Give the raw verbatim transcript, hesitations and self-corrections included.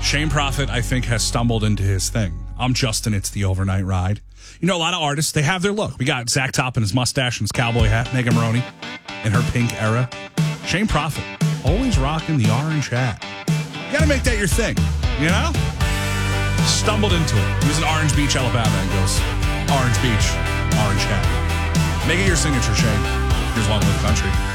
Shane Prophet, I think, has stumbled into his thing. I'm Justin. It's the overnight ride. You know, a lot of artists, they have their look. We got Zach Top in his mustache and his cowboy hat. Megan Maroney in her pink era. Shane Prophet, always rocking the orange hat. You got to make that your thing, you know? Stumbled into it. He was in Orange Beach, Alabama, and goes, Orange Beach, orange hat. Make it your signature, Shane. Here's Long Live Country.